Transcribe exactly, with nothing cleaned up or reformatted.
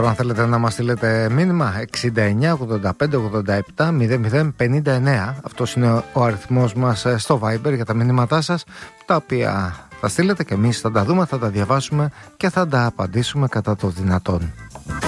Τώρα αν θέλετε να μας στείλετε μήνυμα, εξήντα εννιά ογδόντα πέντε ογδόντα επτά μηδέν μηδέν πενήντα εννέα. Αυτός είναι ο αριθμός μας στο Viber για τα μηνύματά σας, τα οποία θα στείλετε και εμείς θα τα δούμε, θα τα διαβάσουμε και θα τα απαντήσουμε κατά το δυνατόν.